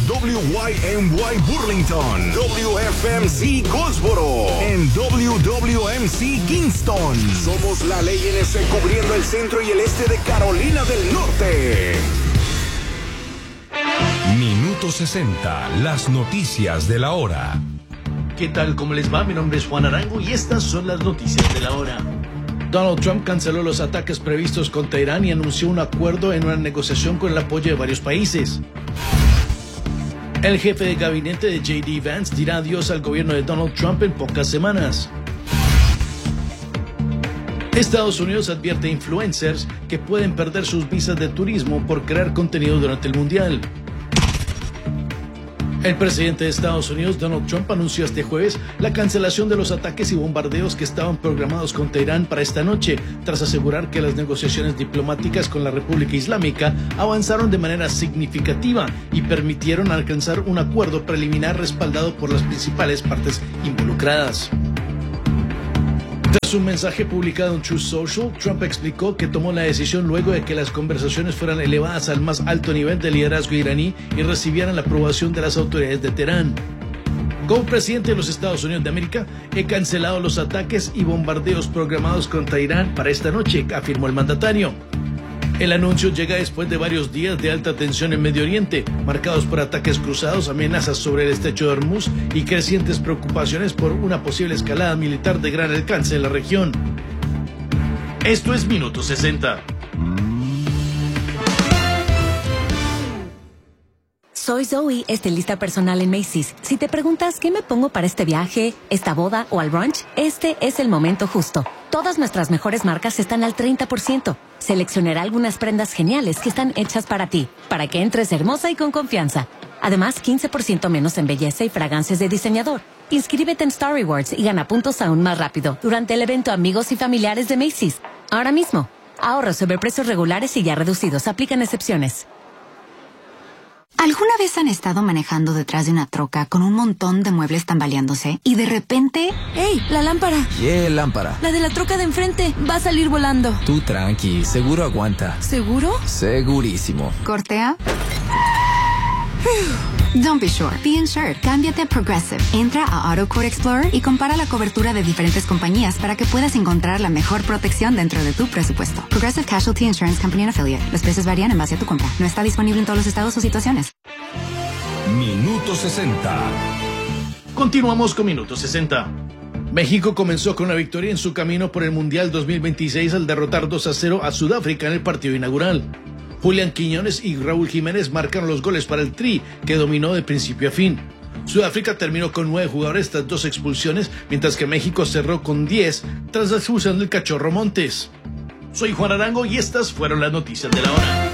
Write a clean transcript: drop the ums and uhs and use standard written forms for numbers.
WYMY Burlington, WFMC Goldsboro, en WWMC Kingston. Somos la ley NC cubriendo el centro y el este de Carolina del Norte. Minuto 60, las noticias de la hora. ¿Qué tal? ¿Cómo les va? Mi nombre es Juan Arango y estas son las noticias de la hora. Donald Trump canceló los ataques previstos contra Irán y anunció un acuerdo en una negociación con el apoyo de varios países. El jefe de gabinete de J.D. Vance dirá adiós al gobierno de Donald Trump en pocas semanas. Estados Unidos advierte a influencers que pueden perder sus visas de turismo por crear contenido durante el Mundial. El presidente de Estados Unidos, Donald Trump, anunció este jueves la cancelación de los ataques y bombardeos que estaban programados contra Irán para esta noche, tras asegurar que las negociaciones diplomáticas con la República Islámica avanzaron de manera significativa y permitieron alcanzar un acuerdo preliminar respaldado por las principales partes involucradas. Tras un mensaje publicado en Truth Social, Trump explicó que tomó la decisión luego de que las conversaciones fueran elevadas al más alto nivel de liderazgo iraní y recibieran la aprobación de las autoridades de Teherán. Como presidente de los Estados Unidos de América, he cancelado los ataques y bombardeos programados contra Irán para esta noche, afirmó el mandatario. El anuncio llega después de varios días de alta tensión en Medio Oriente, marcados por ataques cruzados, amenazas sobre el estrecho de Hormuz y crecientes preocupaciones por una posible escalada militar de gran alcance en la región. Esto es Minuto 60. Soy Zoe, estilista personal en Macy's. Si te preguntas qué me pongo para este viaje, esta boda o al brunch, este es el momento justo. Todas nuestras mejores marcas están al 30%. Seleccionaré algunas prendas geniales que están hechas para ti, para que entres hermosa y con confianza. Además, 15% menos en belleza y fragancias de diseñador. Inscríbete en Star Rewards y gana puntos aún más rápido durante el evento Amigos y Familiares de Macy's. Ahora mismo. Ahorros sobre precios regulares y ya reducidos. Aplican excepciones. ¿Alguna vez han estado manejando detrás de una troca con un montón de muebles tambaleándose y de repente... ¡Ey! ¡La lámpara! ¿Qué lámpara? La de la troca de enfrente. Va a salir volando. Tú tranqui, seguro aguanta. ¿Seguro? Segurísimo. ¿Cortea? Don't be sure. Be insured. Cámbiate a Progressive. Entra a AutoQuote Explorer y compara la cobertura de diferentes compañías para que puedas encontrar la mejor protección dentro de tu presupuesto. Progressive Casualty Insurance Company and Affiliate. Los precios varían en base a tu compra. No está disponible en todos los estados o situaciones. Minuto 60. Continuamos con Minuto 60. México comenzó con una victoria en su camino por el Mundial 2026 al derrotar 2-0 a Sudáfrica en el partido inaugural. Julián Quiñones y Raúl Jiménez marcaron los goles para el Tri, que dominó de principio a fin. Sudáfrica terminó con 9 jugadores tras 2 expulsiones, mientras que México cerró con 10 tras la expulsión del Cachorro Montes. Soy Juan Arango y estas fueron las noticias de la hora.